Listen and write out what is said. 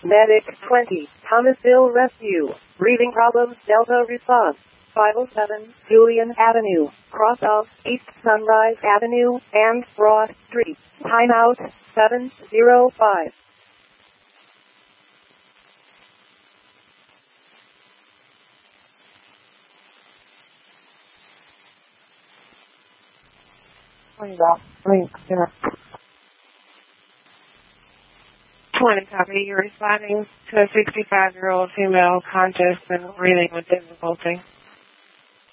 Medic 20, Thomasville Rescue. Breathing problems, Delta response. 507 Julian Avenue, cross of East Sunrise Avenue and Broad Street. Timeout 705. Link, 20 copy. You're responding to a 65-year-old female conscious and breathing with difficulty.